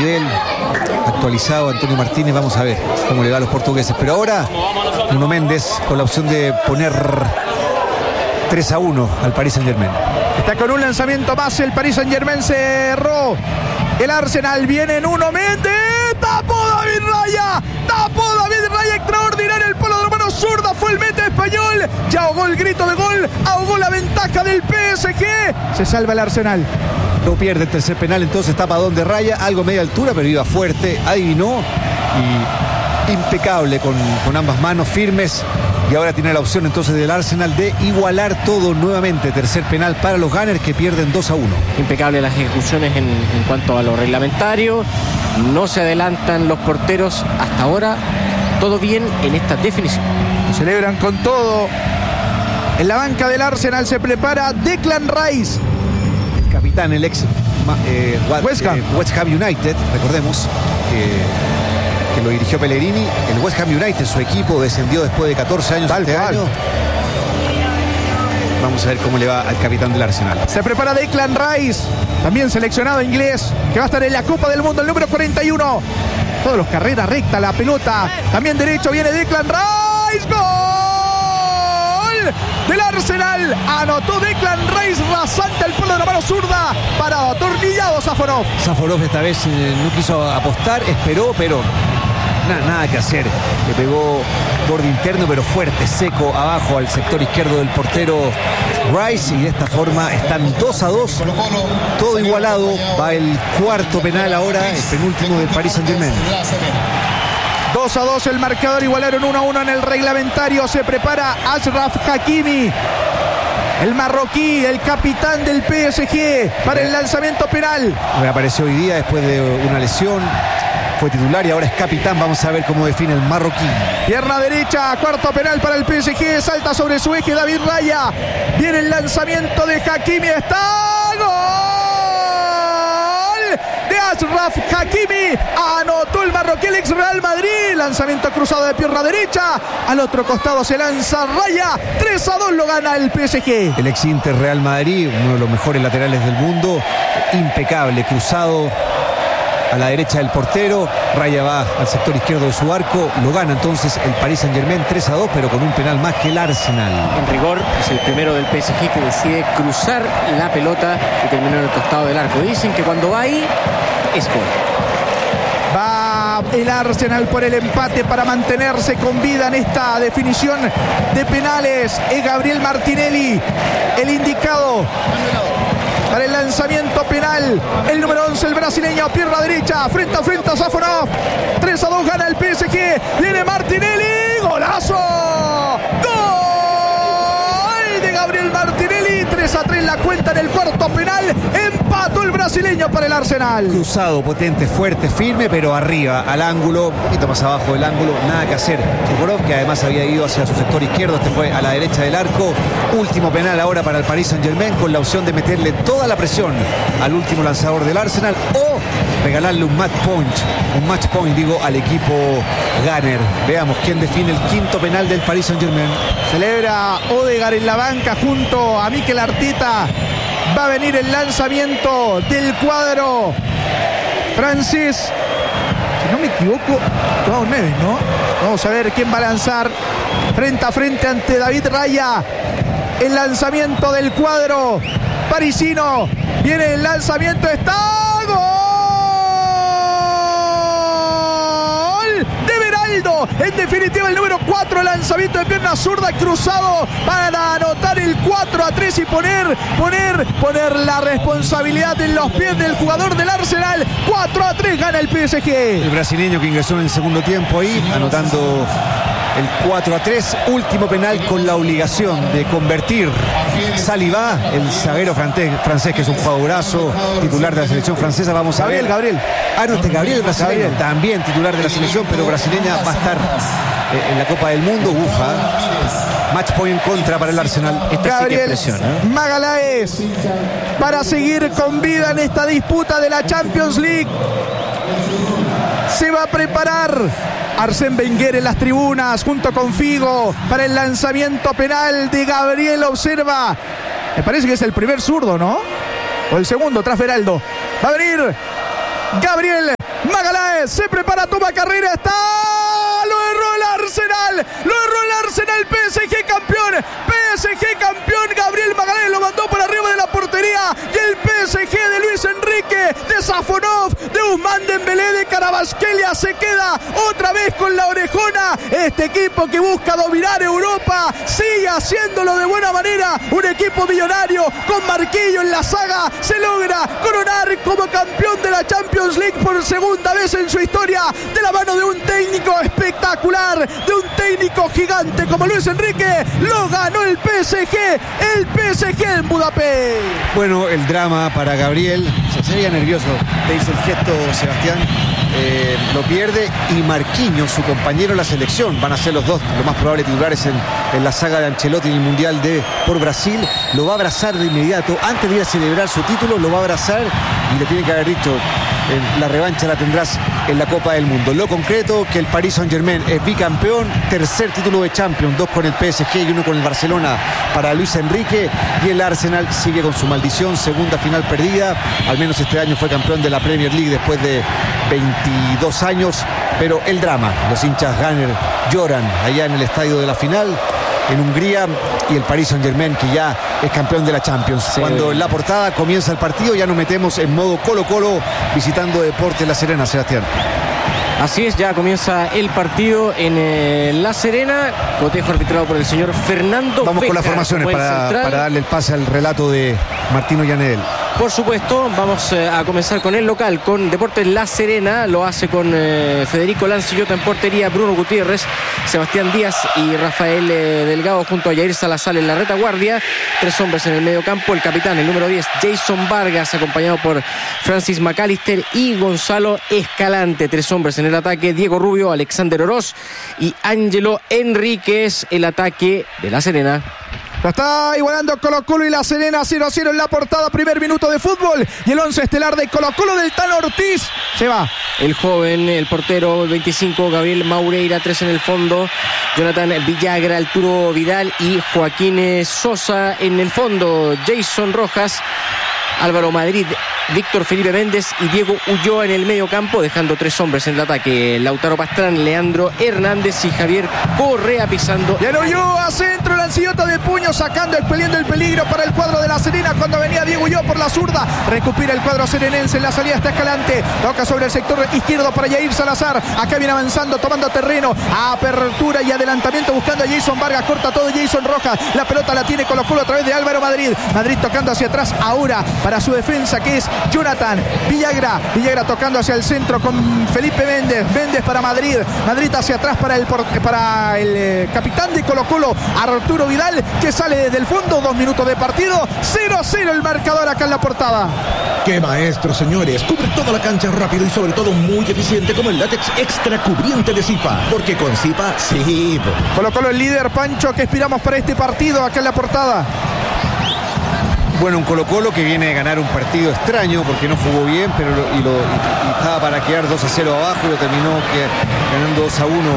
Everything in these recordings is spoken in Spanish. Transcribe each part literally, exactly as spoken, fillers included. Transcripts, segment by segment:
nivel actualizado Antonio Martínez. Vamos a ver cómo le va a los portugueses. Pero ahora Nuno Méndez con la opción de poner tres a uno al Paris Saint-Germain. Está con un lanzamiento más el Paris Saint-Germain. Cerró el Arsenal. Viene Nuno Méndez. Tapó David Raya. Tapó David Raya. Extraordinario el polo de la mano zurda. Fue el meta español. Ya ahogó el grito de gol. Ahogó la ventaja del P S G. Se salva el Arsenal. No pierde el tercer penal, entonces tapadón de Raya. Algo media altura, pero iba fuerte. Adivinó. Y impecable con, con ambas manos firmes. Y ahora tiene la opción entonces del Arsenal de igualar todo nuevamente. Tercer penal para los Gunners que pierden dos a uno. Impecable las ejecuciones en, en cuanto a lo reglamentario. No se adelantan los porteros hasta ahora. Todo bien en esta definición. Celebran con todo. En la banca del Arsenal se prepara Declan Rice. El capitán, el ex eh, West Ham. Eh, West Ham United, recordemos que... que lo dirigió Pellegrini. El West Ham United, su equipo, descendió después de catorce años Tal este cual. año. Vamos a ver cómo le va al capitán del Arsenal. Se prepara Declan Rice, también seleccionado inglés, que va a estar en la Copa del Mundo, el número cuarenta y uno. Todos los carreras recta, la pelota. También derecho viene Declan Rice. ¡Gol del Arsenal! Anotó Declan Rice, rasante el palo de la mano zurda. Para atornillado Safonov. Safonov esta vez eh, no quiso apostar, esperó, pero nada, nada que hacer. Le pegó borde interno, pero fuerte, seco, abajo al sector izquierdo del portero Rice. Y de esta forma están dos a dos. Todo igualado. Va el cuarto penal ahora, el penúltimo del Paris Saint-Germain. dos a dos el marcador, igualaron uno a uno en el reglamentario. Se prepara Achraf Hakimi, el marroquí, el capitán del P S G, para el lanzamiento penal. Reapareció hoy día después de una lesión. Fue titular y ahora es capitán. Vamos a ver cómo define el marroquí. Pierna derecha, cuarto penal para el P S G. Salta sobre su eje David Raya. Viene el lanzamiento de Hakimi. Está gol de Achraf Hakimi. Anotó el marroquí, el ex Real Madrid. Lanzamiento cruzado de pierna derecha. Al otro costado se lanza Raya. tres a dos lo gana el P S G. El ex Inter Real Madrid, uno de los mejores laterales del mundo. Impecable, cruzado a la derecha del portero. Raya va al sector izquierdo de su arco. Lo gana entonces el Paris Saint-Germain tres a dos, pero con un penal más que el Arsenal. En rigor es el primero del P S G que decide cruzar la pelota y terminó en el costado del arco. Dicen que cuando va ahí es gol. Va el Arsenal por el empate para mantenerse con vida en esta definición de penales. Es Gabriel Martinelli el indicado para el lanzamiento penal. El número once, el brasileño, pierna derecha, frente a frente a Safonov. tres a dos gana el P S G. Viene Martinelli. ¡Golazo! ¡Gol de Gabriel Martinelli! tres a tres la cuenta en el cuarto penal. Empató el brasileño para el Arsenal. Cruzado, potente, fuerte, firme, pero arriba, al ángulo, un poquito más abajo del ángulo, nada que hacer. Sokolov, que además había ido hacia su sector izquierdo, este fue a la derecha del arco. Último penal ahora para el Paris Saint-Germain, con la opción de meterle toda la presión al último lanzador del Arsenal o regalarle un match point, un match point, digo, al equipo Gunner. Veamos quién define el quinto penal del Paris Saint-Germain. Celebra Odegaard en la banca junto a Mikel Arteta. Va a venir el lanzamiento del cuadro francés. Si no me equivoco, Joao Neves, ¿no? Vamos a ver quién va a lanzar frente a frente ante David Raya. El lanzamiento del cuadro parisino. Viene el lanzamiento. Está gol de Beraldo. En definitiva el número cuatro, lanzamiento de pierna zurda cruzado para anotar el cuatro a tres y poner, poner, poner la responsabilidad en los pies del jugador del Arsenal. cuatro a tres gana el P S G. El brasileño que ingresó en el segundo tiempo ahí, anotando el cuatro a tres, último penal con la obligación de convertir Saliba, el zaguero francés, francés que es un jugadorazo, titular de la selección francesa. Vamos a Gabriel, ver. Gabriel. Ah, no, este Gabriel brasileño, Gabriel. también titular de la selección, pero brasileña va a estar eh, en la Copa del Mundo. Ufa. Match point en contra para el Arsenal. Esta Gabriel sí que presiona, ¿eh? Magaláes para seguir con vida en esta disputa de la Champions League. Se va a preparar Arsène Wenger en las tribunas junto con Figo para el lanzamiento penal de Gabriel. Observa, me parece que es el primer zurdo, ¿no? O el segundo tras Beraldo. Va a venir Gabriel Magaláes se prepara, toma carrera, está. Lo erró el Arsenal. Lo erró el Arsenal. P S G campeón. P S G campeón. Gabriel Magaláes lo mandó por arriba de la portería. Y el P S G de Luis Enrique, de Safonov, de Ousmane Dembélé, de Kvaratskhelia se queda otra vez con la orejona. Este equipo que busca dominar Europa sigue haciéndolo de buena manera. Un equipo millonario con Marquillo en la saga se logra coronar como campeón de la Champions League por segunda vez en su historia, de la mano de un técnico espectacular, de un técnico gigante como Luis Enrique. Lo ganó el P S G, el P S G en Budapest. Bueno, el drama para Gabriel, se veía nervioso, te hizo el gesto Sebastián, eh, lo pierde, y Marquinhos, su compañero en la selección, van a ser los dos lo más probable titulares en, en la saga de Ancelotti en el Mundial de por Brasil. Lo va a abrazar de inmediato, antes de ir a celebrar su título, lo va a abrazar y le tiene que haber dicho: en la revancha la tendrás en la Copa del Mundo. Lo concreto, que el Paris Saint-Germain es bicampeón, tercer título de Champions, dos con el P S G y uno con el Barcelona para Luis Enrique, y el Arsenal sigue con su maldición, segunda final perdida. Al menos este año fue campeón de la Premier League después de veintidós años, pero el drama, los hinchas Gunner lloran allá en el estadio de la final en Hungría, y el Paris Saint-Germain, que ya es campeón de la Champions. Sí. Cuando en la portada comienza el partido, ya nos metemos en modo Colo-Colo visitando Deportes La Serena, Sebastián. Así es, ya comienza el partido en eh, La Serena, cotejo arbitrado por el señor Fernando Vamos Bejar, con las formaciones para, para darle el pase al relato de Martino Llanedel. Por supuesto, vamos eh, a comenzar con el local, con Deportes La Serena. Lo hace con eh, Federico Lancillota en portería, Bruno Gutiérrez, Sebastián Díaz y Rafael eh, Delgado junto a Jair Salazar en la retaguardia. Tres hombres en el medio campo, el capitán, el número diez, Jason Vargas, acompañado por Francis McAllister y Gonzalo Escalante. Tres hombres en el ataque, Diego Rubio, Alexander Oroz y Ángelo Enríquez. El ataque de La Serena. La está igualando Colo-Colo y La Serena, cero a cero en la portada, primer minuto de fútbol, y el once estelar de Colo-Colo del Tano Ortiz. Se va el joven, el portero, el veinticinco, Gabriel Maureira, tres en el fondo, Jonathan Villagra, Arturo Vidal y Joaquín Sosa en el fondo, Jason Rojas, Álvaro Madrid, Víctor Felipe Méndez y Diego Ulloa en el medio campo, dejando tres hombres en el ataque: Lautaro Pastrán, Leandro Hernández y Javier Correa pisando. Y el Ulloa, centro, Lancillota de puño, sacando, expeliendo el peligro para el cuadro de La Serena cuando venía Diego Ulloa por la zurda. Recupera el cuadro serenense, en la salida está Escalante, toca sobre el sector izquierdo para Jair Salazar. Acá viene avanzando, tomando terreno, apertura y adelantamiento buscando a Jason Vargas, corta todo Jason Rojas. La pelota la tiene Colo-Colo a través de Álvaro Madrid. Madrid tocando hacia atrás ahora para su defensa, que es Jonathan Villagra. Villagra tocando hacia el centro con Felipe Méndez. Méndez para Madrid. Madrid hacia atrás para el, para el eh, capitán de Colo-Colo, Arturo Vidal, que sale desde el fondo. Dos minutos de partido. cero a cero el marcador acá en la portada. ¡Qué maestro, señores! Cubre toda la cancha rápido y sobre todo muy eficiente, como el látex extra cubriente de Zipa. Porque con Zipa, sí. Colo-Colo el líder, Pancho. ¿Qué esperamos para este partido acá en la portada? Bueno, un Colo-Colo que viene a ganar un partido extraño porque no jugó bien, pero lo, y, lo, y, y estaba para quedar dos a cero abajo, y lo terminó que, ganando dos a uno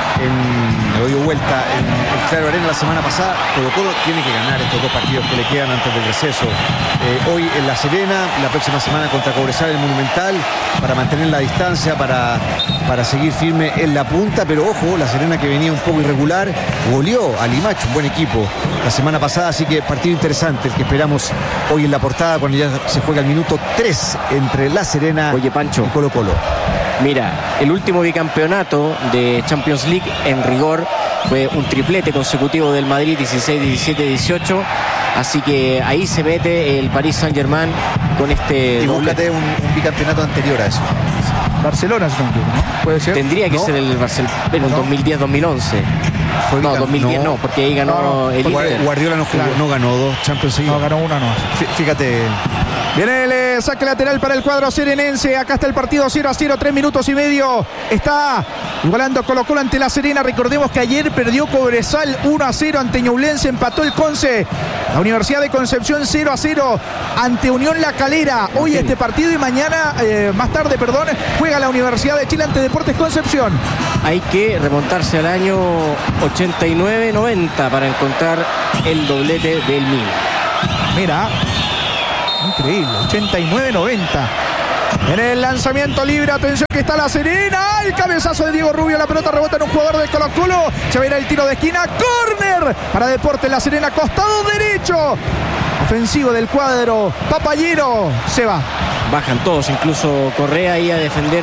en, lo dio vuelta en el Claro Arena la semana pasada. Colo-Colo tiene que ganar estos dos partidos que le quedan antes del receso. Eh, hoy en La Serena, la próxima semana contra Cobresal en el Monumental, para mantener la distancia, para, para seguir firme en la punta. Pero ojo, La Serena, que venía un poco irregular, goleó a Limache, un buen equipo, la semana pasada, así que partido interesante el que esperamos hoy en la portada, cuando ya se juega el minuto tres entre La Serena Oye, Pancho, y Colo-Colo. Mira, el último bicampeonato de Champions League en rigor fue un triplete consecutivo del Madrid, dieciséis, diecisiete, dieciocho. Así que ahí se mete el Paris Saint-Germain con este... Y búscate un, un bicampeonato anterior a eso. Barcelona, ¿no? ¿Puede ser? Tendría que no. ser el Barcelona, bueno, no. dos mil diez, dos mil once. Fue no, dos mil diez no, no, porque ahí ganó no, el Inter. Guardiola no jugó, claro. No ganó dos Champions seguidos. No, ganó una no. Fíjate. Viene el eh, saque lateral para el cuadro serenense. Acá está el partido cero a cero, tres minutos y medio. Está igualando Colo-Colo ante La Serena. Recordemos que ayer perdió Cobresal uno a cero ante Ñublense. Empató el Conce. La Universidad de Concepción cero a cero ante Unión La Calera. Hoy okay. Este partido, y mañana, eh, más tarde, perdón, juega la Universidad de Chile ante Deportes Concepción. Hay que remontarse al año ochenta y nueve noventa para encontrar el doblete del Milan. Mira, increíble, ochenta y nueve noventa. En el lanzamiento libre, atención que está La Serena. El cabezazo de Diego Rubio, la pelota rebota en un jugador de Colo Colo. Se va a ir el tiro de esquina, córner para Deportes La Serena, costado derecho. Ofensivo del cuadro Papayero. Se va. Bajan todos, incluso Correa ahí a defender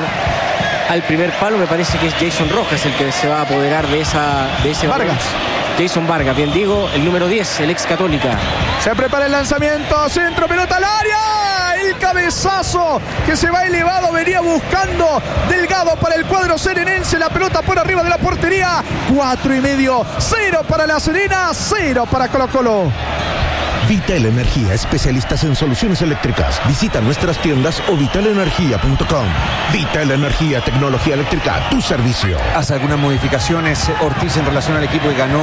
al primer palo. Me parece que es Jason Rojas el que se va a apoderar de, esa, de ese Vargas. balón. Jason Vargas, bien digo, el número diez, el ex Católica. Se prepara el lanzamiento, centro, pelota al área. El cabezazo que se va elevado, venía buscando Delgado para el cuadro serenense. La pelota por arriba de la portería. Cuatro y medio, cero para La Serena, cero para Colo Colo. Vital Energía, especialistas en soluciones eléctricas. Visita nuestras tiendas o vital energía punto com. Vital Energía, tecnología eléctrica a tu servicio. Hace algunas modificaciones Ortiz en relación al equipo que ganó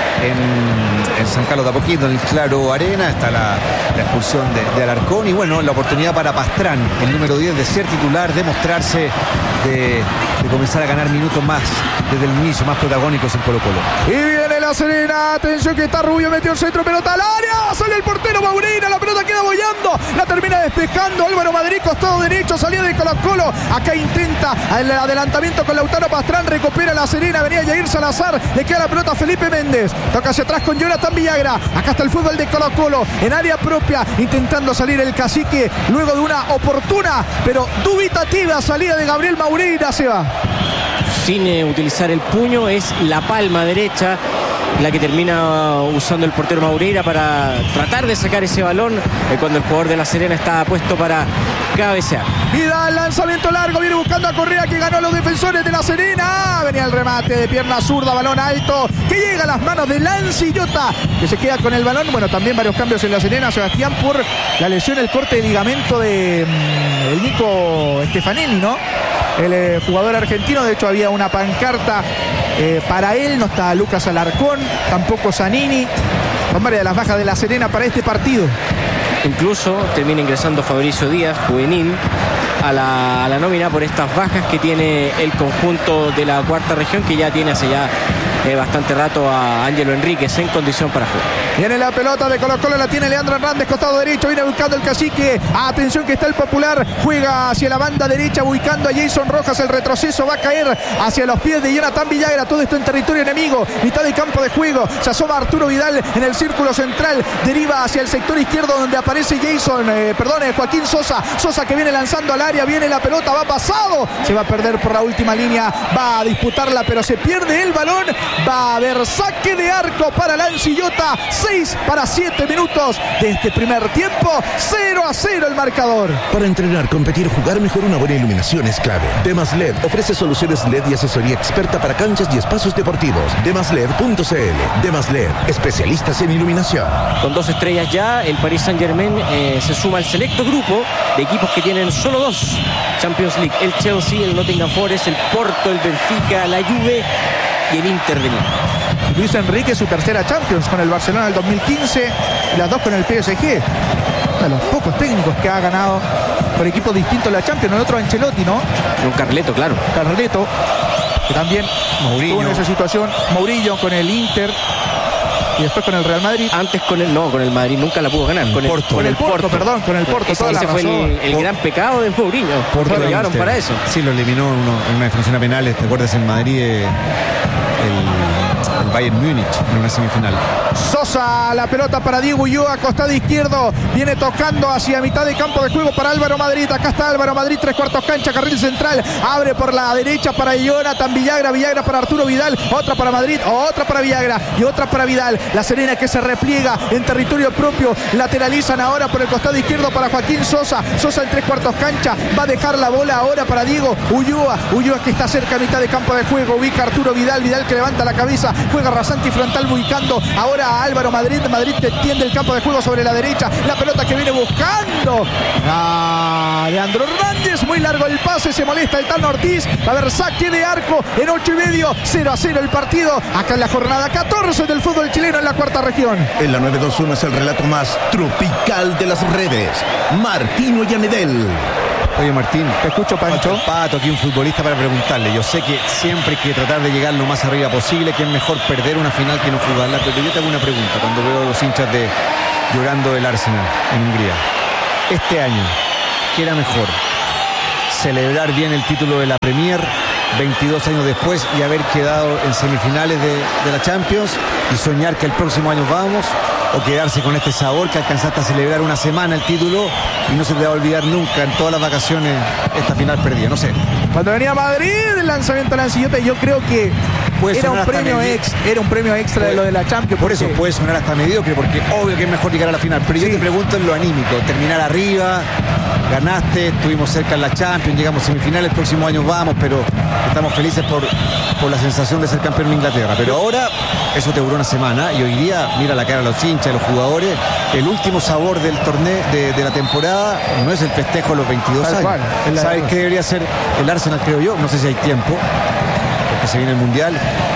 en, en San Carlos de Apoquindo, en el Claro Arena. Está la, la expulsión de, de Alarcón y bueno, la oportunidad para Pastrán, el número diez, de ser titular, de mostrarse, de, de comenzar a ganar minutos más desde el inicio, más protagónicos en Colo Colo. Y viene La Serena, atención que está Rubio, metió el centro, pelota al área, sale el portero Maureira, la pelota queda boyando, la termina despejando Álvaro Madrid, costado derecho, salida de Colo Colo, acá intenta el adelantamiento con Lautaro Pastrán, recupera La Serena, venía Jair Salazar, le queda la pelota a Felipe Méndez, toca hacia atrás con Jonathan Villagra, acá está el fútbol de Colo Colo, en área propia, intentando salir el cacique, luego de una oportuna, pero dubitativa salida de Gabriel Maureira, se va. Sin eh, utilizar el puño, es la palma derecha la que termina usando el portero Maureira para tratar de sacar ese balón eh, cuando el jugador de La Serena está puesto para cabecear. Vidal, lanzamiento largo, viene buscando a Correa que ganó a los defensores de La Serena. Venía el remate de pierna zurda, balón alto, que llega a las manos de Lancillota, que se queda con el balón. Bueno, también varios cambios en La Serena, Sebastián, por la lesión, el corte de ligamento de mmm, el Nico Stefanelli, ¿no? El eh, jugador argentino, de hecho había una pancarta eh, para él, no está Lucas Alarcón, tampoco Zanini. Son varias de las bajas de La Serena para este partido. Incluso termina ingresando Fabricio Díaz, juvenil, a la, a la nómina por estas bajas que tiene el conjunto de la cuarta región, que ya tiene hace ya eh, bastante rato a Ángelo Enríquez en condición para jugar. Viene la pelota de Colo Colo, la tiene Leandro Hernández, costado derecho, viene buscando el cacique. Atención que está el Popular, juega hacia la banda derecha, buscando a Jason Rojas, el retroceso va a caer hacia los pies de Jonathan Villagra, todo esto en territorio enemigo, mitad de campo de juego, se asoma Arturo Vidal en el círculo central, deriva hacia el sector izquierdo donde aparece Jason, eh, perdón, eh, Joaquín Sosa, Sosa que viene lanzando al área, viene la pelota, va pasado, se va a perder por la última línea, va a disputarla pero se pierde el balón, va a haber saque de arco para Lancillota, seis para siete minutos de este primer tiempo, cero a cero el marcador. Para entrenar, competir, jugar mejor, una buena iluminación es clave. Demas L E D ofrece soluciones L E D y asesoría experta para canchas y espacios deportivos. demas led punto c l. Demas L E D, especialistas en iluminación. Con dos estrellas ya, el Paris Saint-Germain eh, se suma al selecto grupo de equipos que tienen solo dos Champions League. El Chelsea, el Nottingham Forest, el Porto, el Benfica, la Juve y el Inter de Milán. Luis Enrique, su tercera Champions con el Barcelona en el dos mil quince y las dos con el P S G. Uno de los pocos técnicos que ha ganado por equipos distintos la Champions. El otro Ancelotti, ¿no? Un Carleto, claro. Carleto, que también Mourinho. tuvo en esa situación. Mourinho con el Inter y después con el Real Madrid. Antes con el, no, con el Madrid nunca la pudo ganar. Con el Porto. Con el Porto, perdón, con el Porto. Ese, toda la ese fue razón. el, el gran pecado de Mourinho. Porto Lo e llevaron Inter. para eso. Sí, lo eliminó uno, en una definición a penales. ¿Te acuerdas en Madrid? Eh, el, el Bayern Múnich en una semifinal. Sosa, la pelota para Diego Ulloa, costado izquierdo, viene tocando hacia mitad de campo de juego para Álvaro Madrid. Acá está Álvaro Madrid, tres cuartos cancha, carril central, abre por la derecha para Jonathan Villagra, Villagra para Arturo Vidal, otra para Madrid, otra para Villagra y otra para Vidal. La Serena que se repliega en territorio propio, lateralizan ahora por el costado izquierdo para Joaquín Sosa, Sosa en tres cuartos cancha, va a dejar la bola ahora para Diego Ulloa, Ulloa que está cerca a mitad de campo de juego, ubica a Arturo Vidal, Vidal que levanta la cabeza, juega rasante y frontal ubicando ahora a Álvaro Madrid, Madrid que tiende el campo de juego sobre la derecha, la pelota que viene buscando a Leandro Hernández, muy largo el pase, se molesta el Tano Ortiz, va a haber saque de arco en ocho y medio, cero a cero el partido, acá en la jornada catorce del fútbol chileno en la cuarta región. En la nueve dos uno es el relato más tropical de las redes. Martino Yanedel. Oye, Martín, Te escucho, Pancho. Pancho Pato, aquí un futbolista para preguntarle. Yo sé que siempre hay que tratar de llegar lo más arriba posible, que es mejor perder una final que no jugarla, pero yo tengo una pregunta cuando veo a los hinchas de llorando el Arsenal en Hungría. Este año, ¿qué era mejor? celebrar bien el título de la Premier veintidós años después y haber quedado en semifinales de, de la Champions y soñar que el próximo año vamos, o quedarse con este sabor que alcanzaste a celebrar una semana el título y no se te va a olvidar nunca en todas las vacaciones esta final perdida, no sé. Cuando venía a Madrid el lanzamiento de Lancillote, yo creo que era un, premio ex, era un premio extra puede, de lo de la Champions. Por eso puede sonar hasta mediocre, porque obvio que es mejor llegar a la final, pero sí. Yo te pregunto en lo anímico, terminar arriba, ganaste, estuvimos cerca en la Champions, llegamos a semifinales, el próximo año vamos, pero estamos felices por, por la sensación de ser campeón de Inglaterra. Pero ahora eso te duró una semana y hoy día mira la cara a los hinchas, a los jugadores. El último sabor del torneo de, de la temporada no es el festejo de los veintidós Tal años. Cual, ¿sabes qué debería ser el Arsenal, creo yo? No sé si hay tiempo, porque se viene el Mundial.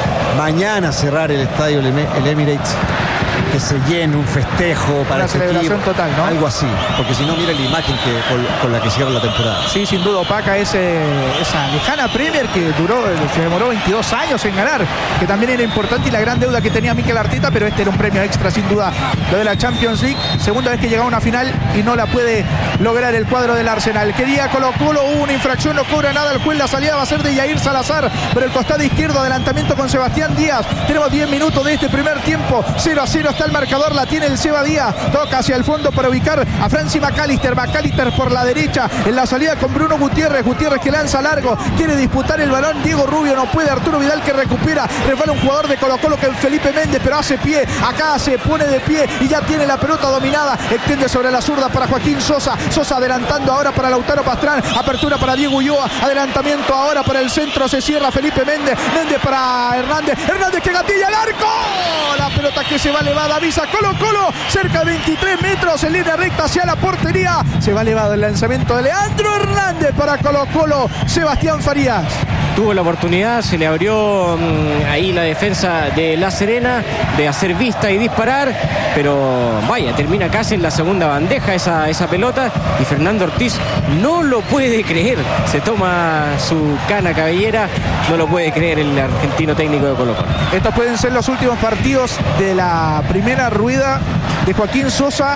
Mañana cerrar el estadio, el Emirates, que se llene un festejo para una este celebración equipo, total, ¿no? Algo así, porque si no, mira la imagen que, con, con la que cierra la temporada. Sí, sin duda opaca ese, esa lejana Premier que duró, se demoró veintidós años en ganar, que también era importante, y la gran deuda que tenía Mikel Arteta, pero este era un premio extra sin duda, lo de la Champions League, segunda vez que llegaba a una final y no la puede lograr el cuadro del Arsenal. Quería Colo-Colo, hubo una infracción, no cobra nada el juez, la salida va a ser de Yair Salazar, pero el costado izquierdo, adelantamiento con Sebastián Díaz. Tenemos diez minutos de este primer tiempo, cero a cero está el marcador, la tiene el Seba Díaz, toca hacia el fondo para ubicar a Francis McAllister, McAllister por la derecha, en la salida con Bruno Gutiérrez, Gutiérrez que lanza largo, quiere disputar el balón, Diego Rubio no puede, Arturo Vidal que recupera, resbala un jugador de Colo-Colo que es Felipe Méndez, pero hace pie, acá se pone de pie y ya tiene la pelota dominada, extiende sobre la zurda para Joaquín Sosa, Sosa adelantando ahora para Lautaro Pastrán, apertura para Diego Ulloa, adelantamiento ahora para el centro, se cierra Felipe Méndez, Méndez para Hernández, Hernández que gatilla el arco, la pelota que se va elevada, avisa Colo-Colo, cerca de veintitrés metros en línea recta hacia la portería, se va elevado el lanzamiento de Leandro Hernández para Colo-Colo, Sebastián Farías. Tuvo la oportunidad, se le abrió mmm, ahí la defensa de La Serena de hacer vista y disparar, pero vaya, termina casi en la segunda bandeja esa, esa pelota y Fernando Ortiz no lo puede creer, se toma su cana cabellera, no lo puede creer el argentino técnico de Colo-Colo. Estos pueden ser los últimos partidos de la primera rueda de Joaquín Sosa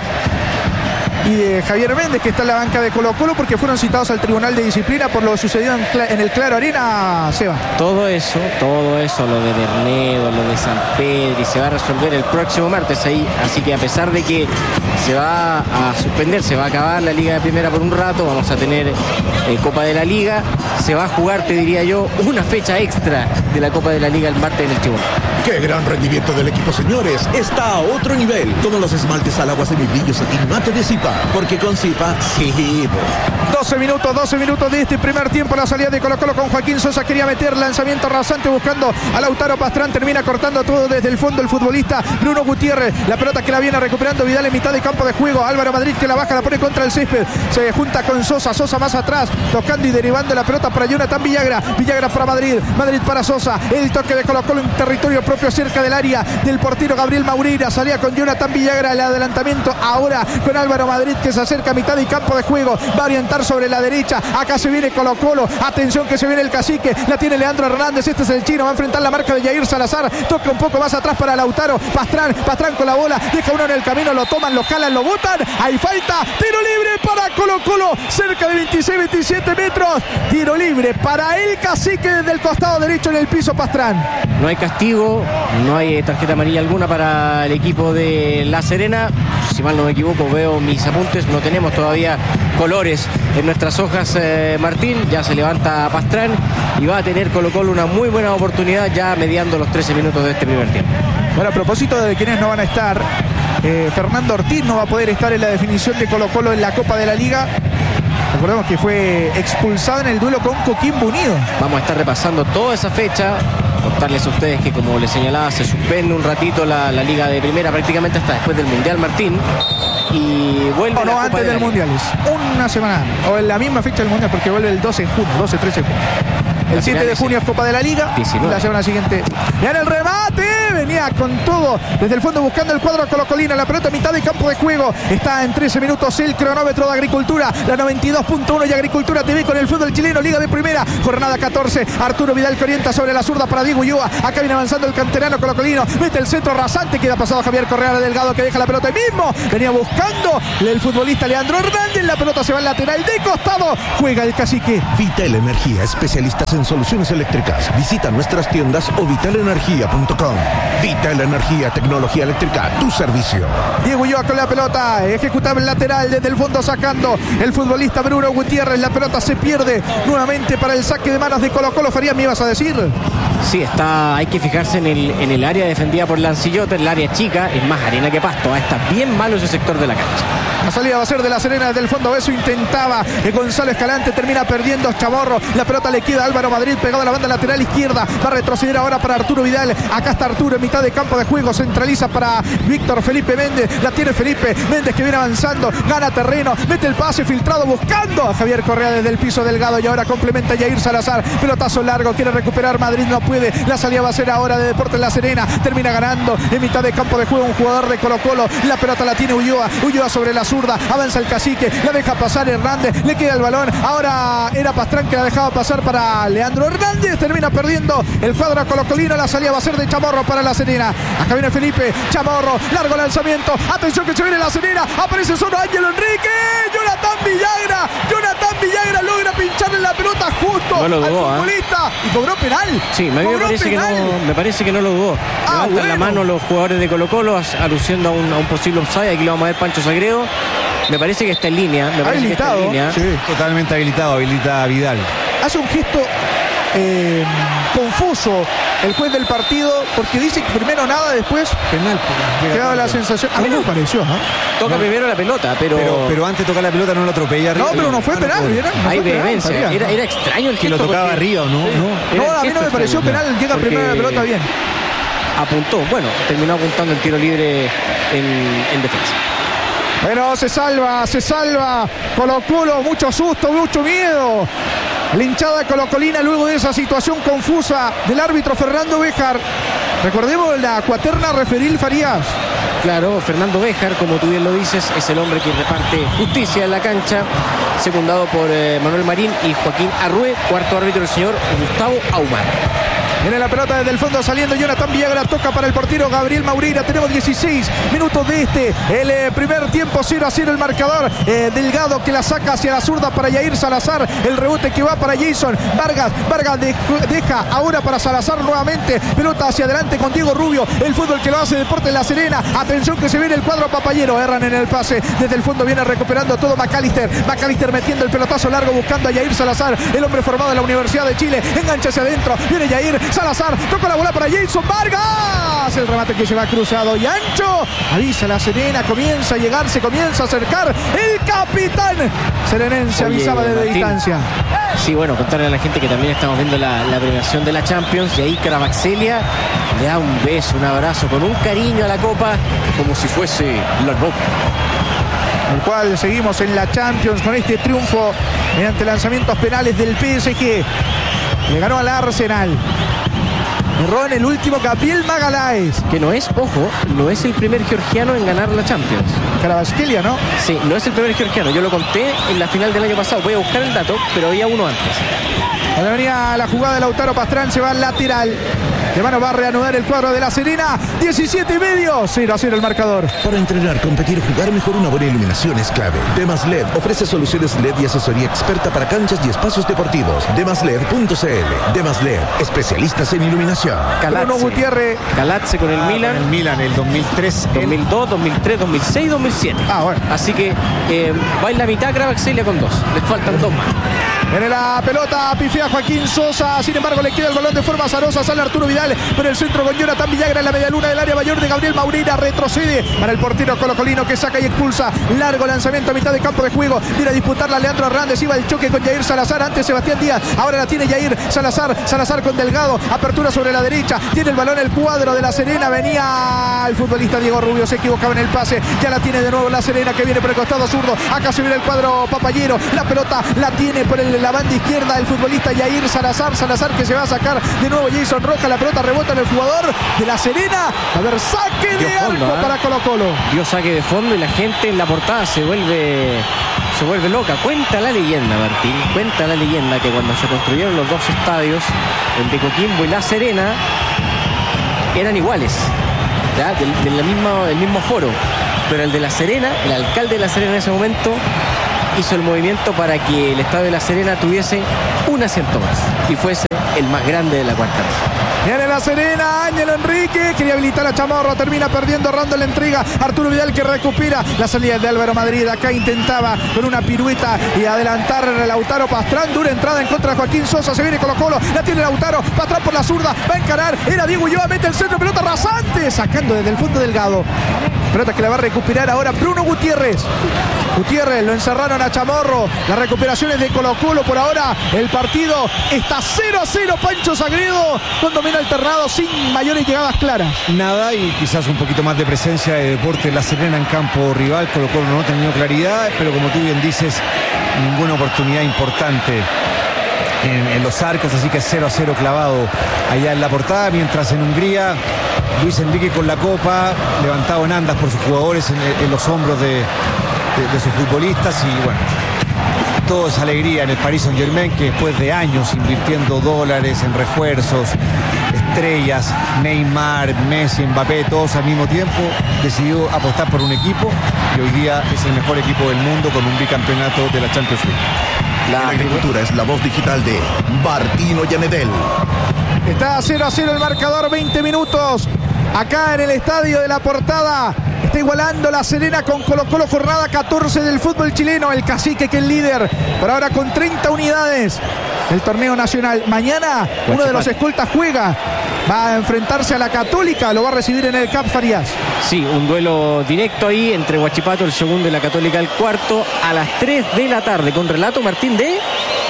y de Javier Méndez, que está en la banca de Colo-Colo, porque fueron citados al Tribunal de Disciplina por lo sucedido en, en el Claro Arena, Seba. Todo eso, todo eso, lo de Bernedo, lo de San Pedro, y se va a resolver el próximo martes ahí, así que a pesar de que se va a suspender, se va a acabar la Liga de Primera por un rato, vamos a tener eh, Copa de la Liga, se va a jugar, te diría yo, una fecha extra de la Copa de la Liga el martes en el Chibón. ¡Qué gran rendimiento del equipo, señores! Está a otro nivel. Todos los esmaltes al agua semibrillos aquí mate de Zipa, porque con Zipa, sí. doce minutos, doce minutos de este primer tiempo, la salida de Colo-Colo con Joaquín Sosa, quería meter lanzamiento rasante buscando a Lautaro Pastrán, termina cortando todo desde el fondo el futbolista Bruno Gutiérrez, la pelota que la viene recuperando Vidal en mitad de campo de juego, Álvaro Madrid que la baja, la pone contra el césped, se junta con Sosa, Sosa más atrás, tocando y derivando la pelota para Jonathan Villagra, Villagra para Madrid, Madrid para Sosa, el toque de Colo-Colo en territorio propio cerca del área del portero Gabriel Maureira, salía con Jonathan Villagra, el adelantamiento ahora con Álvaro Madrid que se acerca a mitad de campo de juego, va a orientar sobre la derecha, acá se viene Colo-Colo, atención que se viene el cacique, la tiene Leandro Hernández, este es el chino, va a enfrentar la marca de Yair Salazar, toca un poco más atrás para Lautaro Pastrán, Pastrán con la bola, deja uno en el camino, lo toman, lo jalan, lo botan, hay falta, tiro libre para Colo-Colo, cerca de veintiséis, veintisiete metros, tiro libre para el cacique desde el costado derecho en el piso Pastrán. No hay castigo, no hay tarjeta amarilla alguna para el equipo de La Serena, si mal no me equivoco, veo mis apuntes, no tenemos todavía colores en nuestras hojas, eh, Martín, ya se levanta Pastrán y va a tener Colo-Colo una muy buena oportunidad ya mediando los trece minutos de este primer tiempo. Bueno, a propósito de quienes no van a estar, eh, Fernando Ortiz no va a poder estar en la definición de Colo-Colo en la Copa de la Liga. Recordemos que fue expulsado en el duelo con Coquimbo Unido. Vamos a estar repasando toda esa fecha, contarles a ustedes que, como les señalaba, se suspende un ratito la, la Liga de Primera prácticamente hasta después del Mundial, Martín, y vuelve o no, la Copa antes de del la Mundial, es una semana o en la misma fecha del Mundial, porque vuelve el doce de junio, doce, trece de junio. El siete de junio es Copa de la Liga, diecinueve. Y la semana siguiente. ¡Viene el remate! venía con todo desde el fondo buscando el cuadro colocolino. La pelota a mitad de campo de juego. Está en trece minutos el cronómetro de Agricultura. La noventa y dos punto uno y Agricultura T V con el fútbol chileno. Liga de Primera. Jornada catorce. Arturo Vidal que orienta sobre la zurda para Diego Ulloa. Acá viene avanzando el canterano colocolino. Mete el centro rasante. Queda pasado Javier Correa Delgado que deja la pelota ahí mismo. Venía buscando el futbolista Leandro Hernández. La pelota se va al lateral de costado. Juega el cacique. Vital Energía, especialistas en soluciones eléctricas. Visita nuestras tiendas o vital energía punto com. Vital Energía, tecnología eléctrica a tu servicio. Diego Ulloa con la pelota. Ejecutable lateral desde el fondo sacando el futbolista Bruno Gutiérrez. La pelota se pierde nuevamente para el saque de manos de Colo Colo. Farías, ¿me ibas a decir? Sí, está, hay que fijarse en el, en el área defendida por Lancillote, el área chica, es más arena que pasto. Está bien malo ese sector de la cancha. La salida va a ser de La Serena desde el fondo. Eso intentaba Gonzalo Escalante. Termina perdiendo Chamorro. La pelota le queda a Álvaro Madrid pegado a la banda lateral izquierda. Va a retroceder ahora para Arturo Vidal. Acá está Arturo en mitad de campo de juego. Centraliza para Víctor Felipe Méndez. La tiene Felipe Méndez que viene avanzando. Gana terreno. Mete el pase filtrado buscando a Javier Correa desde el piso delgado. Y ahora complementa a Yair Salazar. Pelotazo largo. Quiere recuperar Madrid. No puede. La salida va a ser ahora de Deportes La Serena. Termina ganando en mitad de campo de juego un jugador de Colo Colo. La pelota la tiene Ulloa. Ulloa sobre la zurda. Avanza el cacique. La deja pasar Hernández. Le queda el balón. Ahora era Pastrán que la dejaba pasar para Leandro Hernández. Termina perdiendo el cuadro colocolino. La salida va a ser de Chamorro para La Serena. Acá viene Felipe Chamorro. Largo lanzamiento. Atención que se viene La Serena. Aparece solo Ángelo Enrique. Jonathan Villagra. Jonathan Villagra logra pincharle la pelota justo no lo dudó, al futbolista. ¿Eh? Y cobró penal. Sí, me, me, parece que no, me parece que no lo dudó. Ah, Levantan bueno. la mano los jugadores de Colo Colo aluciendo a un, a un posible offside. Aquí lo vamos a ver Pancho Sagredo. Me parece que está en línea. Me parece Habilitado. que está en línea. Sí, totalmente habilitado, habilita a Vidal. Hace un gesto eh, confuso el juez del partido porque dice que primero nada, después Penal. quedaba la sensación. A mí me pareció, ¿eh? Toca No. primero la pelota, pero, Pero, pero antes de tocar la pelota no lo atropella arriba. No, pero no fue Ah, penal, puede. ¿vieron? No hay fue penal, vehemencia. Farías, Era, ¿no? era extraño el Que gesto. lo tocaba porque- arriba o no, no. Era No, el a mí gesto no me pareció extraño, penal. Llega porque primero la pelota bien. Apuntó. Bueno, terminó apuntando el tiro libre en, en defensa. Pero se salva, se salva Colo Colo, mucho susto, mucho miedo. La hinchada colocolina luego de esa situación confusa del árbitro Fernando Béjar. Recordemos la cuaterna referil Farías. Claro, Fernando Béjar, como tú bien lo dices, es el hombre que reparte justicia en la cancha, secundado por eh, Manuel Marín y Joaquín Arrué. Cuarto árbitro el señor Gustavo Ahumada. Viene la pelota desde el fondo saliendo Jonathan Villagra, toca para el portero Gabriel Maurera. Tenemos dieciséis minutos de este, el eh, primer tiempo, cero a cero el marcador. eh, Delgado que la saca hacia la zurda para Yair Salazar, el rebote que va para Jason Vargas. Vargas de, deja ahora para Salazar nuevamente, pelota hacia adelante con Diego Rubio, el fútbol que lo hace Deportes La Serena. Atención que se viene el cuadro papayero, erran en el pase, desde el fondo viene recuperando todo McAllister. McAllister metiendo el pelotazo largo buscando a Yair Salazar, el hombre formado en la Universidad de Chile, engancha hacia adentro, viene Yair Salazar, toca la bola para Jason Vargas, el remate que se va cruzado y ancho, avisa La Serena, comienza a llegar, se comienza a acercar el capitán serenense. Oye, avisaba desde Martín. distancia. Sí, bueno, contarle a la gente que también estamos viendo la, la premiación de la Champions y ahí Caravaxelia le da un beso, un abrazo con un cariño a la copa como si fuese la Copa. El cual seguimos en la Champions con este triunfo mediante lanzamientos penales del P S G. Le ganó al Arsenal. Erró en el último Gabriel Magaláes. Que no es, ojo, no es el primer georgiano en ganar la Champions. Carabasquelia, ¿no? Sí, no es el primer georgiano. Yo lo conté en la final del año pasado. Voy a buscar el dato, pero había uno antes. Cuando venía la jugada de Lautaro Pastrán, se va al lateral. De mano va a reanudar el cuadro de La Serena. diecisiete y medio. cero a cero el marcador. Para entrenar, competir, jugar mejor, una buena iluminación es clave. Demas L E D ofrece soluciones L E D y asesoría experta para canchas y espacios deportivos. demas led punto c l. Demas L E D, especialistas en iluminación. Bruno Gutiérrez. Calatze con el Ah, Milan. con el Milan, el dos mil tres. dos mil dos, dos mil tres, dos mil seis, dos mil siete. Ah, bueno. Así que eh, va en la mitad Caravaxelia con dos. Les faltan dos más. Viene la pelota, pifea Joaquín Sosa. Sin embargo, le queda el balón de forma azarosa. Sale Arturo Vidal. Pero el centro con Jonathan Villagra en la medialuna del área mayor de Gabriel Maurera. Retrocede para el portero colocolino que saca y expulsa. Largo lanzamiento a mitad de campo de juego. Viene a disputarla Leandro Hernández. Iba el choque con Yair Salazar. Antes Sebastián Díaz. Ahora la tiene Yair Salazar. Salazar con Delgado. Apertura sobre la derecha. Tiene el balón el cuadro de La Serena. Venía el futbolista Diego Rubio. Se equivocaba en el pase. Ya la tiene de nuevo La Serena que viene por el costado zurdo. Acá se viene el cuadro papayero. La pelota la tiene por el sobre la banda izquierda el futbolista Yair Salazar. Salazar que se va a sacar de nuevo Jason Rojas. La pelota rebota en el jugador de la Serena. A ver, saque de fondo, arco ¿eh? para Colo Colo. Dio saque de fondo y la gente en la portada se vuelve se vuelve loca. Cuenta la leyenda, Martín, cuenta la leyenda que cuando se construyeron los dos estadios, el de Coquimbo y La Serena, eran iguales, ¿ya? Del, del mismo, del mismo foro, pero el de La Serena, el alcalde de La Serena en ese momento hizo el movimiento para que el estadio de La Serena tuviese un asiento más y fuese el más grande de la cuarta región. Viene La Serena, Ángelo Enrique, quería habilitar a Chamorro, termina perdiendo, Rando la entrega, Arturo Vidal que recupera la salida de Álvaro Madrid, acá intentaba con una pirueta y adelantar Lautaro Pastrán, dura entrada en contra de Joaquín Sosa, se viene Colo Colo, la tiene Lautaro, Pastrán por la zurda, va a encarar, era Diego Ulloa, mete el centro, pelota rasante, sacando desde el fondo Delgado, pelota que la va a recuperar ahora Bruno Gutiérrez, Gutiérrez lo encerraron a Chamorro, las recuperaciones de Colo Colo, por ahora el partido está cero a cero, Pancho Sagredo, con dominio alternado sin mayores llegadas claras. Nada, y quizás un poquito más de presencia de Deportes La Serena en campo rival. Colo Colo no ha tenido claridad, pero como tú bien dices, ninguna oportunidad importante en, en los arcos, así que cero a cero clavado allá en la portada, mientras en Hungría Luis Enrique con la copa, levantado en andas por sus jugadores en, en los hombros de, de, de sus futbolistas, y bueno, todo es alegría en el Paris Saint-Germain, que después de años invirtiendo dólares en refuerzos, estrellas, Neymar, Messi, Mbappé, todos al mismo tiempo, decidió apostar por un equipo y hoy día es el mejor equipo del mundo con un bicampeonato de la Champions League. La agricultura es la voz digital de Martino Yanedel. Está cero a cero el marcador, veinte minutos acá en el estadio de La Portada. Está igualando La Serena con Colo Colo, jornada catorce del fútbol chileno. El Cacique, que es el líder, por ahora con treinta unidades del torneo nacional. Mañana uno de los escoltas juega, va a enfrentarse a la Católica, lo va a recibir en el Cap Farías. Sí, un duelo directo ahí entre Huachipato el segundo y la Católica el cuarto, a las tres de la tarde, con relato, Martín, de...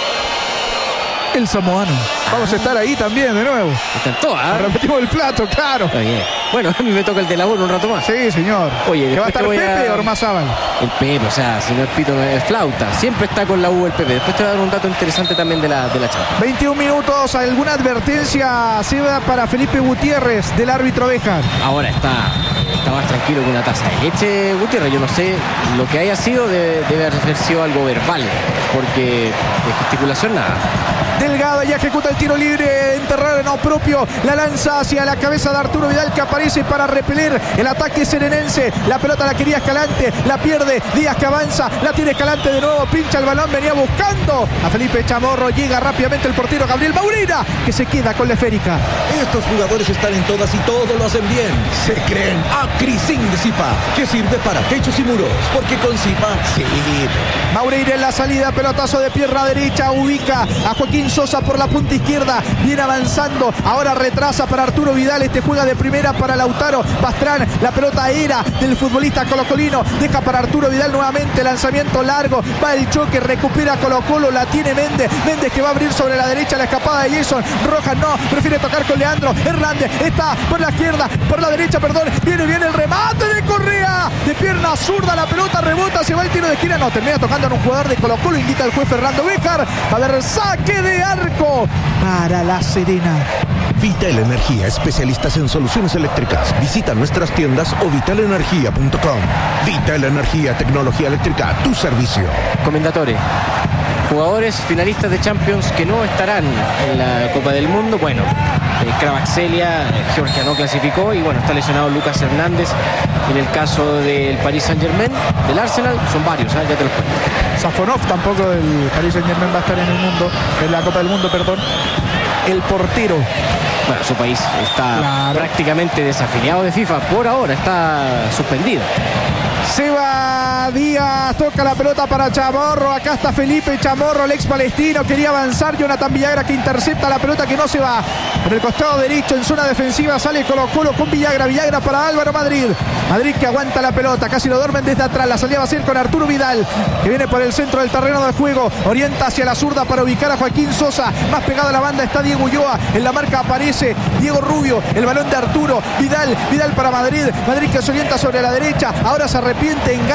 El samoano. Vamos a estar ahí también de nuevo. Están todas, ¿eh? Repetimos el plato, claro. Está bien. Bueno, a mí me toca el de labor un rato más. Sí, señor. Oye, ¿que va a estar Pepe a... o Ormazábal? El Pepe, o sea, si no es pito, no es flauta. Siempre está con la U el Pepe. Después te voy a dar un dato interesante también de la, de la Champions. veintiún minutos, ¿alguna advertencia se va para Felipe Gutiérrez del árbitro Béjar? Ahora está, está más tranquilo que una taza de leche Gutiérrez. Yo no sé, lo que haya sido debe, debe haber sido algo verbal, porque de gesticulación nada. Delgado ya ejecuta el tiro libre en terreno propio, la lanza hacia la cabeza de Arturo Vidal, que aparece para repeler el ataque serenense. La pelota la quería Escalante, la pierde Díaz, que avanza, la tiene Escalante de nuevo, pincha el balón, venía buscando a Felipe Chamorro, llega rápidamente el portero Gabriel Maurina, que se queda con la esférica. Estos jugadores están en todas y todo lo hacen bien. Se creen Acrisin de Zipa, que sirve para techos y muros, porque con Zipa sí. Maurina en la salida, pelotazo de pierna derecha, ubica a Joaquín Sosa por la punta izquierda, viene avanzando, ahora retrasa para Arturo Vidal, este juega de primera para Lautaro Pastrán, la pelota era del futbolista colocolino, deja para Arturo Vidal nuevamente, lanzamiento largo, va el choque, recupera Colo Colo, la tiene Méndez, Méndez que va a abrir sobre la derecha la escapada de Jason Rojas, no, prefiere tocar con Leandro Hernández, está por la izquierda, por la derecha, perdón, viene bien el remate de Correa, de pierna zurda, la pelota rebota, se va el tiro de esquina, no, termina tocando en un jugador de Colo Colo, indica el juez Fernando Béjar, va a haber saque de arco para La Serena. Vital Energía, especialistas en soluciones eléctricas. Visita nuestras tiendas o vital energía punto com. Vital Energía, tecnología eléctrica, tu servicio. Comendatore, jugadores finalistas de Champions que no estarán en la Copa del Mundo. Bueno, eh, Kravaxelia, eh, Georgia no clasificó, y bueno, está lesionado Lucas Hernández. En el caso del Paris Saint-Germain, del Arsenal, son varios, ¿eh? Ya te los cuento. Safonov tampoco del Paris Saint-Germain va a estar en el mundo, en la Copa del Mundo, perdón. El portero. Bueno, su país está claro, prácticamente desafiliado de FIFA. Por ahora está suspendido. Seba Díaz toca la pelota para Chamorro. Acá está Felipe Chamorro, el ex palestino. Quería avanzar. Jonathan Villagra que intercepta la pelota, que no se va. Por el costado derecho, en zona defensiva, sale Colo Colo con Villagra. Villagra para Álvaro Madrid. Madrid que aguanta la pelota. Casi lo duermen desde atrás. La salida va a ser con Arturo Vidal, que viene por el centro del terreno de juego. Orienta hacia la zurda para ubicar a Joaquín Sosa. Más pegado a la banda está Diego Ulloa. En la marca aparece Diego Rubio. El balón de Arturo Vidal. Vidal para Madrid. Madrid que se orienta sobre la derecha. Ahora se arrepiente, engancha y se va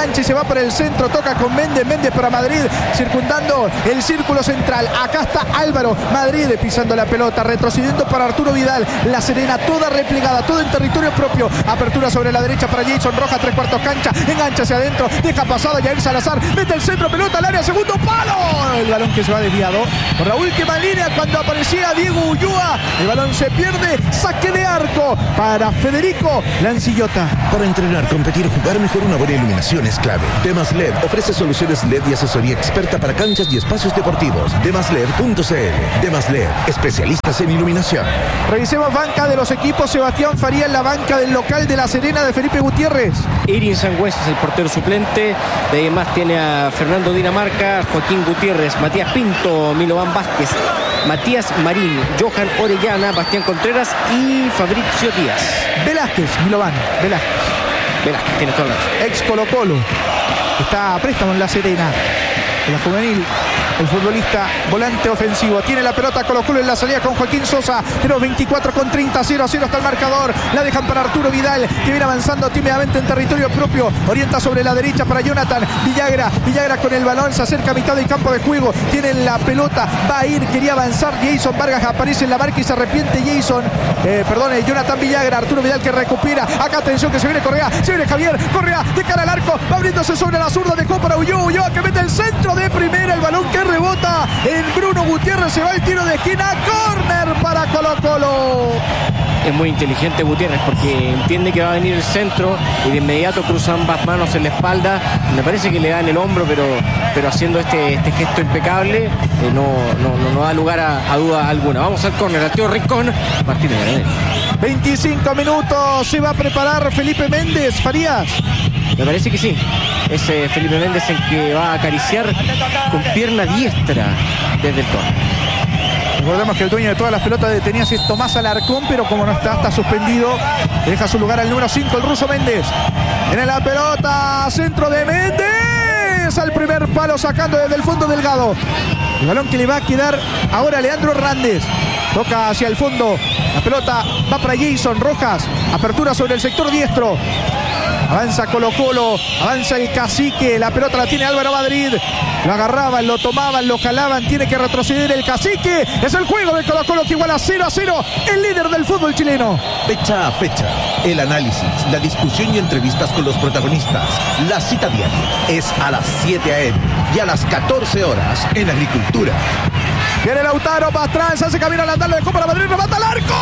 va por el centro, toca con Méndez, Méndez para Madrid, circundando el círculo central. Acá está Álvaro, Madrid pisando la pelota, retrocediendo para Arturo Vidal. La Serena toda replegada, todo en territorio propio. Apertura sobre la derecha para Jason Rojas, tres cuartos cancha, engancha hacia adentro, deja pasado Jair Salazar, mete el centro, pelota al área, segundo palo. El balón que se va desviado por la última línea cuando aparecía Diego Ulloa. El balón se pierde, saque de arco para Federico Lancillota. Para entrenar, competir, jugar mejor, una buena iluminación es clave. Demas L E D ofrece soluciones L E D y asesoría experta para canchas y espacios deportivos. demas led punto c l. Demas L E D, especialistas en iluminación. Revisemos banca de los equipos. Sebastián Faría en la banca del local de La Serena de Felipe Gutiérrez. Irin Sangüesa es el portero suplente. De ahí más tiene a Fernando Dinamarca, Joaquín Gutiérrez, Matías Pinto, Milovan Vázquez, Matías Marín, Johan Orellana, Bastián Contreras y Fabricio Díaz. Velázquez, Milovan, Velázquez. Velázquez, tiene toda la razón. Ex Colo Colo. Está a préstamo en La Serena. En la juvenil, el futbolista volante ofensivo. Tiene la pelota Colo Colo en la salida con Joaquín Sosa. Tenemos veinticuatro con treinta, cero a cero está el marcador. La dejan para Arturo Vidal, que viene avanzando tímidamente en territorio propio. Orienta sobre la derecha para Jonathan Villagra. Villagra con el balón, se acerca a mitad del campo de juego. Tiene la pelota, va a ir, quería avanzar. Jason Vargas aparece en la marca y se arrepiente Jason. Eh, perdón, Jonathan Villagra. Arturo Vidal que recupera. Acá atención que se viene Correa. Se viene Javier Correa de cara al arco. Va abriéndose sobre la zurda. Dejó para Ulloa. Ulloa que mete el centro de primera. El balón que rebota en Bruno Gutiérrez. Se va el tiro de esquina. Córner para Colo Colo. Es muy inteligente Gutiérrez porque entiende que va a venir el centro y de inmediato cruza ambas manos en la espalda. Me parece que le da en el hombro, pero, pero haciendo este, este gesto impecable, eh, no, no, no, no da lugar a, a duda alguna. Vamos al córner, al tío Rincón, Martínez Granel. veinticinco minutos, se va a preparar Felipe Méndez. Farías. Me parece que sí. Es eh, Felipe Méndez el que va a acariciar con pierna diestra desde el córner. Recordemos que el dueño de todas las pelotas detenidas es Tomás Alarcón, pero como no está, está suspendido. Deja su lugar al número cinco, el ruso Méndez. Tiene la pelota, centro de Méndez. Al primer palo sacando desde el fondo Delgado. El balón que le va a quedar ahora a Leandro Hernández. Toca hacia el fondo. La pelota va para Jason Rojas. Apertura sobre el sector diestro. Avanza Colo Colo, avanza el Cacique, la pelota la tiene Álvaro Madrid. Lo agarraban, lo tomaban, lo jalaban, tiene que retroceder el Cacique. Es el juego de Colo Colo que iguala cero a cero, el líder del fútbol chileno. Fecha a fecha, el análisis, la discusión y entrevistas con los protagonistas. La cita diaria es a las siete a eme y a las catorce horas en Agricultura. Viene Lautaro para atrás, hace camino a la tabla, dejó para Madrid, remata al arco.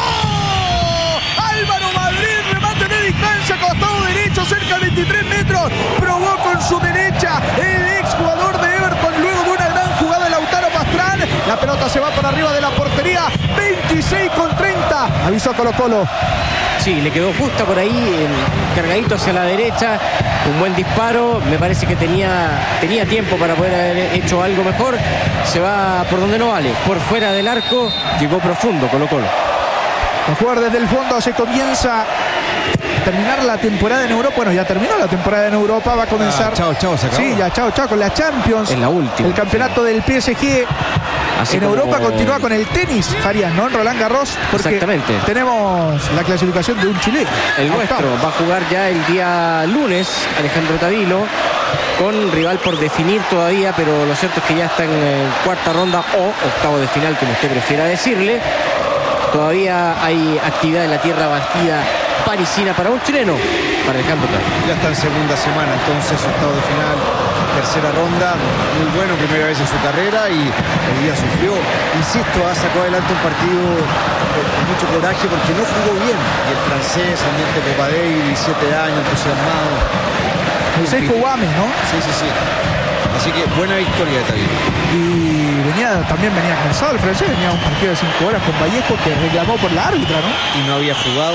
Álvaro Madrid, remate de distancia, costado derecho, cerca de veintitrés metros. Probó con su derecha el exjugador de Everton luego de una gran jugada de Lautaro Pastrán. La pelota se va por arriba de la portería, veintiséis con treinta. Avisó Colo Colo. Sí, le quedó justa por ahí, cargadito hacia la derecha, un buen disparo, me parece que tenía, tenía tiempo para poder haber hecho algo mejor. Se va por donde no vale, por fuera del arco, llegó profundo Colo Colo. A jugar desde el fondo, se comienza a terminar la temporada en Europa. Bueno, ya terminó la temporada en Europa, va a comenzar. Ah, chao, chao, se acabó. Sí, ya chao, chao, con la Champions. Es la última. El campeonato del P S G. Así en como... Europa continúa con el tenis, Farías, ¿no? En Roland Garros. Porque exactamente. Tenemos la clasificación de un chileno. El nuestro va a jugar ya el día lunes, Alejandro Tavilo, con rival por definir todavía, pero lo cierto es que ya está en eh, cuarta ronda o octavo de final, como usted prefiera decirle. Todavía hay actividad en la tierra batida parisina para un chileno, para Alejandro Tavilo. Ya está en segunda semana, entonces octavo de final, tercera ronda, muy bueno, primera vez en su carrera y el día sufrió. Insisto, ha sacado adelante un partido con mucho coraje porque no jugó bien. Y el francés, ambiente Copa Davis, diecisiete años, entusiasmado. Moisés Kouame, ¿no? Sí, sí, sí. Así que buena victoria de Tavilo. Y venía, también venía cansado el francés, venía un partido de cinco horas con Vallejo que reclamó por la árbitra, ¿no? Y no había jugado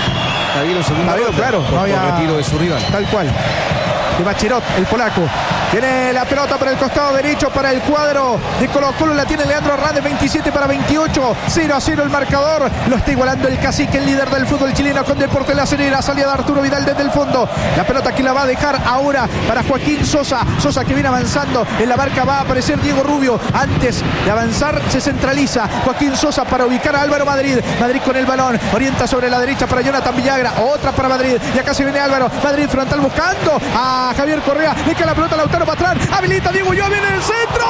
Tavilo en segunda Tavilo, ronda, claro, por, no había por retiro de su rival. Tal cual. De Bacherot, el polaco. Viene la pelota por el costado derecho para el cuadro de Colo Colo. La tiene Leandro Hernández, veintisiete para veintiocho. cero a cero el marcador. Lo está igualando el cacique, el líder del fútbol chileno, con Deportes La Serena. Salida de Arturo Vidal desde el fondo. La pelota que la va a dejar ahora para Joaquín Sosa. Sosa que viene avanzando. En la barca va a aparecer Diego Rubio. Antes de avanzar se centraliza Joaquín Sosa para ubicar a Álvaro Madrid. Madrid con el balón. Orienta sobre la derecha para Jonathan Villagra. Otra para Madrid. Y acá se viene Álvaro. Madrid frontal buscando a Javier Correa. Le queda la pelota a Lautaro Pastrán. Habilita Diego Ulloa. Viene el centro.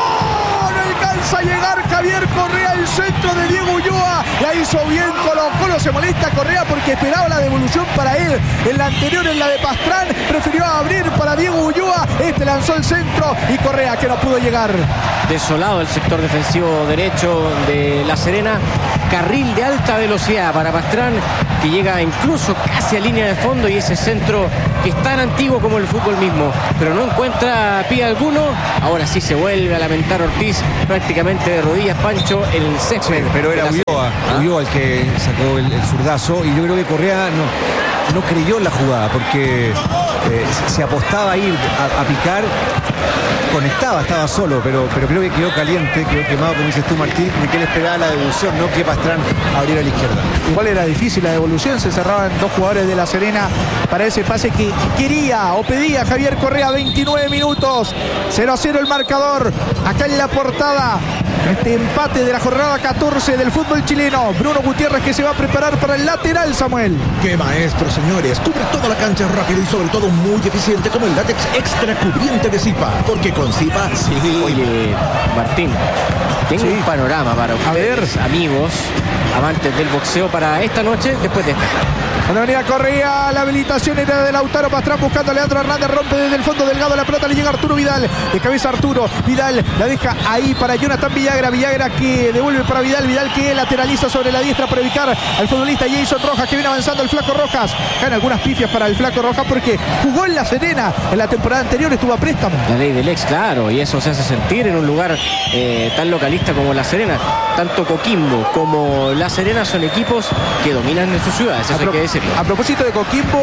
No alcanza a llegar Javier Correa. El centro de Diego Ulloa. La hizo bien Colo Colo. Se molesta Correa porque esperaba la devolución para él. En la anterior, en la de Pastrán, prefirió abrir para Diego Ulloa. Este lanzó el centro y Correa que no pudo llegar. Desolado el sector defensivo derecho de La Serena. Carril de alta velocidad para Pastrán, que llega incluso casi a línea de fondo, y ese centro que es tan antiguo como el fútbol mismo, pero no encuentra pie alguno. Ahora sí se vuelve a lamentar Ortiz, prácticamente de rodillas, Pancho, en el césped. Sí, pero era Ulloa, ¿Ah? Ulloa el que sacó el, el zurdazo, y yo creo que Correa no, no creyó en la jugada, porque eh, se apostaba a ir a, a picar. Conectaba, estaba solo, pero, pero creo que quedó caliente, quedó quemado, como dices tú, Martín, de que él esperaba la devolución, no que Pastrán abriera a la izquierda. Igual era difícil la devolución, se cerraban dos jugadores de La Serena para ese pase que quería o pedía Javier Correa. Veintinueve minutos, cero a cero el marcador, acá en la portada, este empate de la jornada catorce del fútbol chileno. Bruno Gutiérrez que se va a preparar para el lateral, Samuel. ¡Qué maestro, señores! Cubre toda la cancha rápido y sobre todo muy eficiente, como el látex extra cubriente de Zipa, porque con Zipa, sí. Oye, Martín, tengo Sí. un panorama para ustedes, amigos, amantes del boxeo, para esta noche, después de esta. Cuando venía Correa, la habilitación era de Lautaro Pastrán buscando a Leandro Hernández, rompe desde el fondo delgado la pelota, le llega Arturo Vidal, de cabeza Arturo Vidal, la deja ahí para Jonathan Villagra, Villagra que devuelve para Vidal, Vidal que lateraliza sobre la diestra para ubicar al futbolista Jason Rojas, que viene avanzando el Flaco Rojas. Caen algunas pifias para el Flaco Rojas porque jugó en La Serena en la temporada anterior, estuvo a préstamo. La ley del ex, claro, y eso se hace sentir en un lugar eh, tan localista como La Serena. Tanto Coquimbo como La Serena son equipos que dominan en sus ciudades, eso A, hay pro- que decirlo. a propósito de Coquimbo,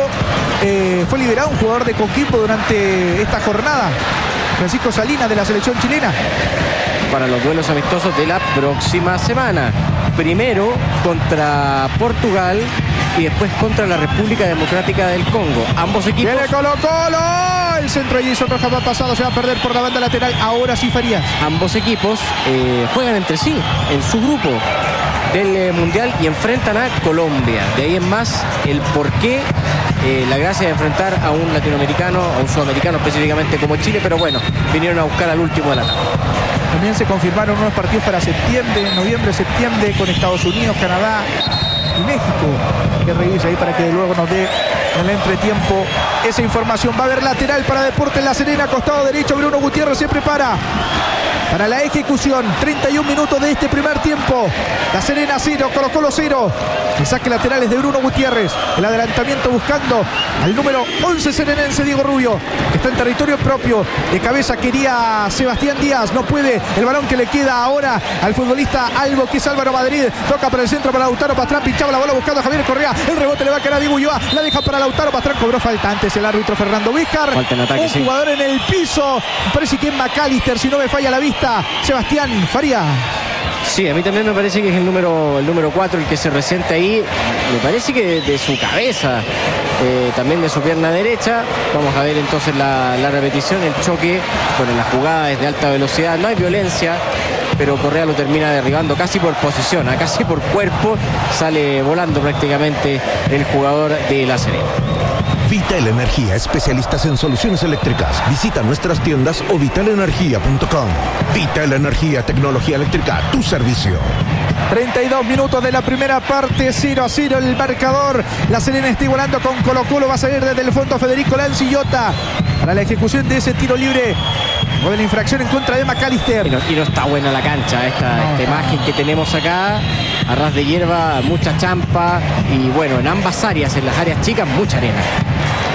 eh, fue liberado un jugador de Coquimbo durante esta jornada, Francisco Salinas, de la selección chilena. Para los duelos amistosos de la próxima semana. Primero contra Portugal y después contra la República Democrática del Congo. Ambos equipos. Viene Colo Colo, el centro de Jason Rojas va pasado, se va a perder por la banda lateral. Ahora sí Farías. Ambos equipos eh, juegan entre sí en su grupo del eh, Mundial y enfrentan a Colombia. De ahí en más el porqué, eh, la gracia de enfrentar a un latinoamericano, a un sudamericano específicamente como Chile, pero bueno, vinieron a buscar al último de la tabla. También se confirmaron unos partidos para septiembre, noviembre, septiembre, con Estados Unidos, Canadá y México. Que revise ahí para que luego nos dé en el entretiempo esa información. Va a haber lateral para Deportes La Serena, costado derecho. Bruno Gutiérrez se prepara para la ejecución. treinta y un minutos de este primer tiempo. La Serena cero, Colo Colo cero. El saque lateral es de Bruno Gutiérrez. El adelantamiento buscando al número once serenense, Diego Rubio, que está en territorio propio. De cabeza quería Sebastián Díaz, no puede. El balón que le queda ahora al futbolista Albo, que es Álvaro Madrid. Toca para el centro para Lautaro Pastrán, pinchaba la bola buscando a Javier Correa. El rebote le va a quedar a Diego Ulloa, la deja para Lautaro Pastrán, cobró falta antes el árbitro Fernando Víjar. Falta en ataque, Un sí. jugador en el piso, parece que es McAllister, si no me falla la vista. Sebastián Faría. Sí, a mí también me parece que es el número el número cuatro el que se resiente ahí. Me parece que de, de su cabeza, eh, también de su pierna derecha. Vamos a ver entonces la, la repetición, el choque. Bueno, la jugada es de alta velocidad, no hay violencia, pero Correa lo termina derribando casi por posición, ¿eh? Casi por cuerpo. Sale volando prácticamente el jugador de La Serena. Vital Energía, especialistas en soluciones eléctricas. Visita nuestras tiendas o vital energía punto com. Vital Energía, tecnología eléctrica, tu servicio. treinta y dos minutos de la primera parte, cero a cero el marcador. La Serena está igualando con Colo Colo. Va a salir desde el fondo Federico Lancillota para la ejecución de ese tiro libre o de la infracción en contra de McAllister. Y no, y no está buena la cancha, esta, No, esta no. imagen que tenemos acá, a ras de hierba, mucha champa y bueno, en ambas áreas, en las áreas chicas, mucha arena.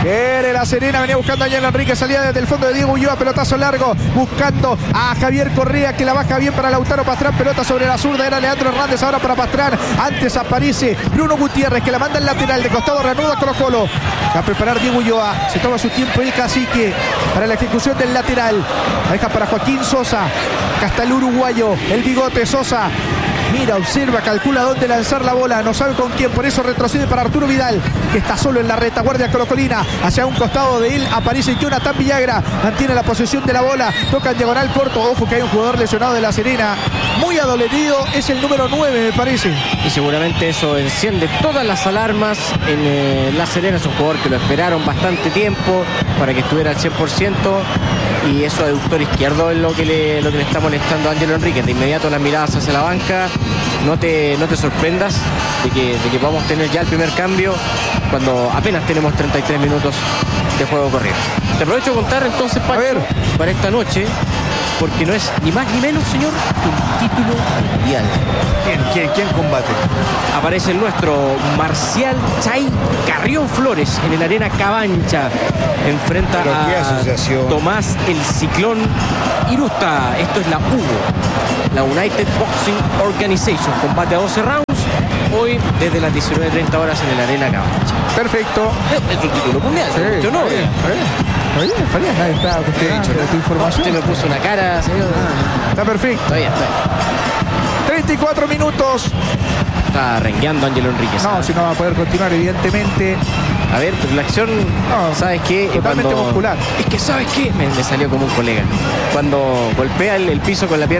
Viene la Serena, venía buscando a Angelo Enrique, salía desde el fondo de Diego Ulloa, pelotazo largo, buscando a Javier Correa, que la baja bien para Lautaro Pastrán, pelota sobre la zurda, era Leandro Hernández, ahora para Pastrán, antes aparece Bruno Gutiérrez, que la manda al lateral, de costado reanuda Colo Colo, va a preparar Diego Ulloa, se toma su tiempo el cacique, para la ejecución del lateral, la deja para Joaquín Sosa, acá está el uruguayo, el bigote Sosa, mira, observa, calcula dónde lanzar la bola, no sabe con quién, por eso retrocede para Arturo Vidal, que está solo en la retaguardia colocolina. Hacia un costado de él aparece Jonathan Villagra, mantiene la posesión de la bola, toca en diagonal corto, ojo que hay un jugador lesionado de la Serena, muy adolorido, es el número nueve, me parece. Y seguramente eso enciende todas las alarmas en eh, la Serena. Es un jugador que lo esperaron bastante tiempo para que estuviera al cien por ciento, y eso aductor izquierdo es lo que le, lo que le está molestando a Angelo Enrique. De inmediato las miradas hacia la banca. No te, no te sorprendas de que, de que podamos tener ya el primer cambio cuando apenas tenemos treinta y tres minutos de juego corrido. Te aprovecho de contar entonces, Pacho, para esta noche, porque no es ni más ni menos, señor, que un título mundial. ¿Quién, quién, quién combate? Aparece el nuestro Marcial Chay Carrión Flores en el Arena Cabancha. Enfrenta a Tomás el Ciclón Irusta. Esto es la U, la United Boxing Organization. Combate a doce rounds. Hoy desde las diecinueve treinta horas en el Arena Cabancha. Perfecto. Es un título mundial, sí, ¿se no? Bien, bien, Farías, nadie está cuestionando tu información. Usted me puso una cara, señor. Está perfecto. Está bien, está bien. treinta y cuatro minutos. Está rengueando Angelo Enrique. No, si no va a poder continuar, evidentemente. A ver, pero la acción, no, ¿sabes qué? Totalmente Cuando, muscular. Es que, ¿sabes qué? Me, me salió como un colega. Cuando golpea el, el piso con la pierna